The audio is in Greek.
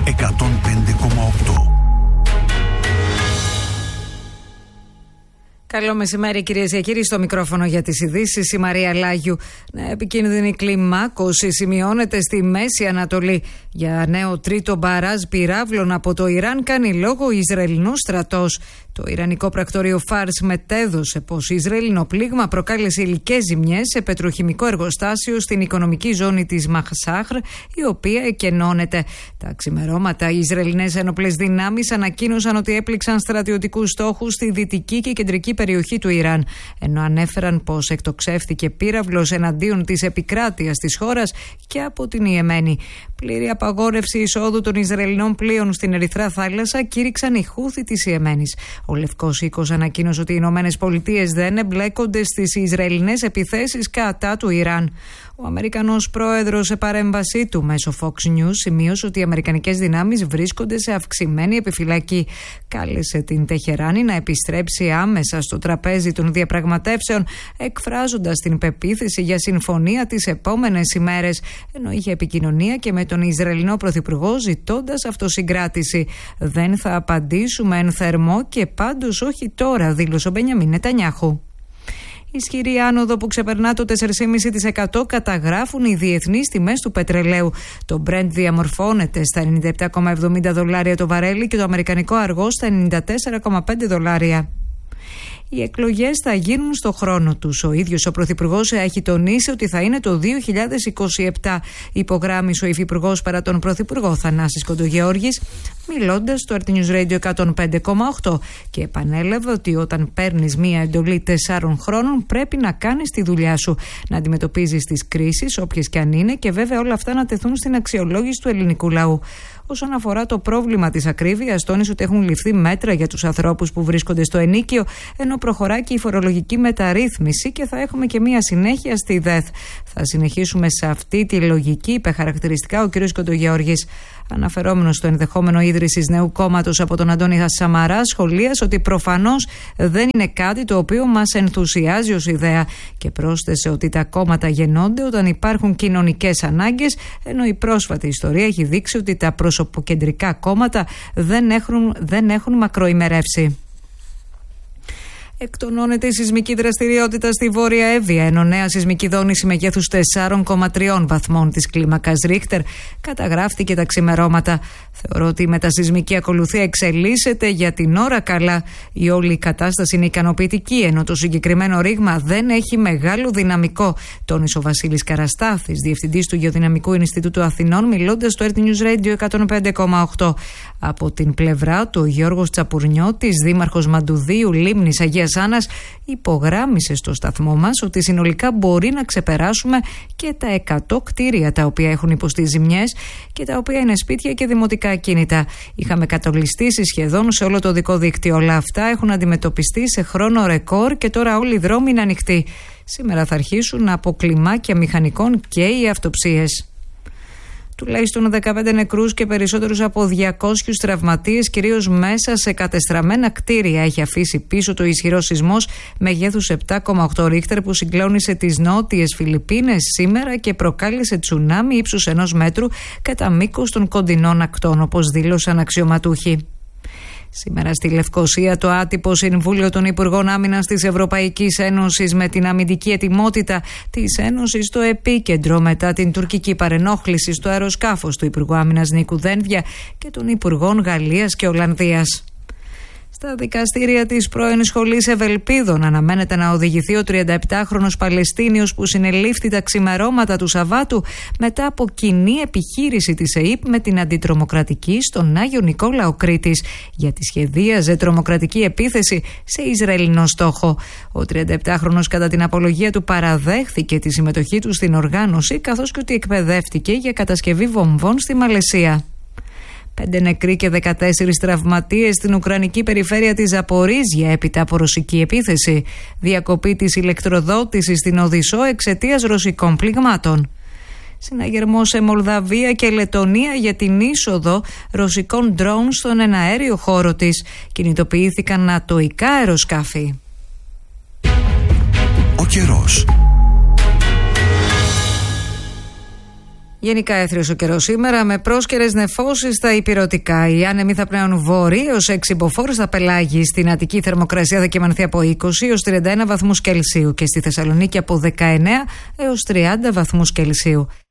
105,8. Καλό μεσημέρι, κυρίες και κύριοι. Στο μικρόφωνο για τις ειδήσεις η Μαρία Λάγιου. Επικίνδυνη κλιμάκωση σημειώνεται στη Μέση Ανατολή. Για νέο τρίτο μπαράζ πυράβλων από το Ιράν κάνει λόγο ο Ισραηλινός στρατός. Το Ιρανικό πρακτορείο Φάρς μετέδωσε πως Ισραηλινό πλήγμα προκάλεσε υλικές ζημιές σε πετροχημικό εργοστάσιο στην οικονομική ζώνη της Μαχσάχρ, η οποία εκενώνεται. Τα ξημερώματα, οι Ισραηλινές ένοπλες δυνάμεις ανακοίνωσαν ότι έπληξαν στρατιωτικούς στόχους στη δυτική και κεντρική περιοχή του Ιράν, ενώ ανέφεραν πως εκτοξεύτηκε πύραυλος εναντίον της επικράτειας της χώρας και από την Ιεμένη. Πλήρη απαγόρευση εισόδου των Ισραηλινών πλοίων στην Ερυθρά Θάλασσα κήρυξαν οι Χούθι της Ιεμένης. Ο Λευκός Οίκος ανακοίνωσε ότι οι Ηνωμένες Πολιτείες δεν εμπλέκονται στις Ισραηλινές επιθέσεις κατά του Ιράν. Ο Αμερικανός πρόεδρος σε παρέμβασή του μέσω Fox News σημείωσε ότι οι αμερικανικές δυνάμεις βρίσκονται σε αυξημένη επιφυλακή. Κάλεσε την Τεχεράνη να επιστρέψει άμεσα στο τραπέζι των διαπραγματεύσεων, εκφράζοντας την πεποίθηση για συμφωνία τις επόμενες ημέρες, ενώ είχε επικοινωνία και με τον Ισραηλινό Πρωθυπουργό ζητώντας αυτοσυγκράτηση. «Δεν θα απαντήσουμε εν θερμό και πάντως όχι τώρα», δήλωσε ο Μπενιαμίν Νετανιάχου. Ισχυρή άνοδο που ξεπερνά το 4,5% καταγράφουν οι διεθνείς τιμές του πετρελαίου. Το Brent διαμορφώνεται στα $97,70 το βαρέλι και το αμερικανικό αργό στα $94,5. Οι εκλογές θα γίνουν στο χρόνο τους. Ο ίδιος ο Πρωθυπουργός έχει τονίσει ότι θα είναι το 2027, υπογράμμισε ο Υφυπουργός παρά τον Πρωθυπουργό Θανάσης Κοντογεώργης, μιλώντας στο RT News Radio 105,8, και επανέλαβε ότι όταν παίρνεις μία εντολή 4 χρόνων πρέπει να κάνεις τη δουλειά σου, να αντιμετωπίζεις τις κρίσεις, όποιες και αν είναι, και βέβαια όλα αυτά να τεθούν στην αξιολόγηση του ελληνικού λαού. Όσον αφορά το πρόβλημα της ακρίβειας, τόνισε ότι έχουν ληφθεί μέτρα για τους ανθρώπους που βρίσκονται στο ενίκιο, ενώ προχωράει και η φορολογική μεταρρύθμιση και θα έχουμε και μία συνέχεια στη ΔΕΘ. Θα συνεχίσουμε σε αυτή τη λογική, είπε χαρακτηριστικά ο κ. Κοντογεώργης. Αναφερόμενος στο ενδεχόμενο ίδρυσης νέου κόμματος από τον Αντώνη Σαμαρά, σχολίασε ότι προφανώς δεν είναι κάτι το οποίο μας ενθουσιάζει ως ιδέα, και πρόσθεσε ότι τα κόμματα γεννώνται όταν υπάρχουν κοινωνικές ανάγκες, ενώ η πρόσφατη ιστορία έχει δείξει ότι τα προσωποκεντρικά κόμματα δεν έχουν μακροημερεύσει. Εκτονώνεται η σεισμική δραστηριότητα στη Βόρεια Εύβοια, ενώ νέα σεισμική δόνηση μεγέθους 4,3 βαθμών της κλίμακας Ρίχτερ καταγράφτηκε τα ξημερώματα. Θεωρώ ότι η μετασεισμική ακολουθία εξελίσσεται για την ώρα καλά. Η όλη κατάσταση είναι ικανοποιητική, ενώ το συγκεκριμένο ρήγμα δεν έχει μεγάλο δυναμικό, τόνισε ο Βασίλης Καραστάθης, διευθυντής του Γεωδυναμικού Ινστιτούτου Αθηνών, μιλώντας στο RT News Radio 105,8. Από την πλευρά του, ο Γιώργος Τσαπουρνιώτης, δήμαρχος Μαντουδίου, Λίμνης, Αγίας Άννας, υπογράμμισε στο σταθμό μας ότι συνολικά μπορεί να ξεπεράσουμε και τα 100 κτίρια τα οποία έχουν υποστεί ζημιές και τα οποία είναι σπίτια και δημοτικά ακίνητα. Είχαμε κατολιστήσεις σχεδόν σε όλο το οδικό δίκτυο. Όλα αυτά έχουν αντιμετωπιστεί σε χρόνο ρεκόρ και τώρα όλοι οι δρόμοι είναι ανοιχτοί. Σήμερα θα αρχίσουν από κλιμάκια μηχανικών και οι αυτοψίες. Τουλάχιστον 15 νεκρούς και περισσότερους από 200 τραυματίες, κυρίως μέσα σε κατεστραμμένα κτίρια, έχει αφήσει πίσω το ισχυρό σεισμός μεγέθους 7,8 ρίχτερ που συγκλώνησε τις νότιες Φιλιππίνες σήμερα και προκάλεσε τσουνάμι ύψους 1 μέτρου κατά μήκος των κοντινών ακτών, όπως δήλωσαν αξιωματούχοι. Σήμερα στη Λευκοσία το άτυπο Συμβούλιο των Υπουργών Άμυνας της Ευρωπαϊκής Ένωσης, με την αμυντική ετοιμότητα της Ένωσης στο επίκεντρο μετά την τουρκική παρενόχληση στο αεροσκάφος του Υπουργού Άμυνας Νίκου Δένδια και των Υπουργών Γαλλίας και Ολλανδίας. Στα δικαστήρια της πρώην σχολής Ευελπίδων αναμένεται να οδηγηθεί ο 37χρονος Παλαιστίνιος που συνελήφθη τα ξημερώματα του Σαββάτου μετά από κοινή επιχείρηση της ΕΥΠ με την αντιτρομοκρατική στον Άγιο Νικόλαο Κρήτης, γιατί σχεδίαζε τρομοκρατική επίθεση σε Ισραηλινό στόχο. Ο 37χρονος κατά την απολογία του παραδέχθηκε τη συμμετοχή του στην οργάνωση, καθώς και ότι εκπαιδεύτηκε για κατασκευή βομβών στη Μαλαισία. 5 νεκροί και 14 τραυματίες στην ουκρανική περιφέρεια της Ζαπορίζια έπειτα από ρωσική επίθεση. Διακοπή της ηλεκτροδότησης στην Οδυσσό εξαιτίας ρωσικών πληγμάτων. Συναγερμό σε Μολδαβία και Λετονία για την είσοδο ρωσικών ντρόουν στον εναέριο χώρο της. Κινητοποιήθηκαν νατοϊκά αεροσκάφη. Ο καιρός. Γενικά έθριος ο καιρός σήμερα με πρόσκαιρες νεφώσεις στα ηπειρωτικά. Οι άνεμοι θα πνέουν βόρειοι έως 6 μποφόρ στα πελάγη. Στην Αττική η θερμοκρασία θα κυμανθεί από 20 έως 31 βαθμούς Κελσίου και στη Θεσσαλονίκη από 19 έως 30 βαθμούς Κελσίου.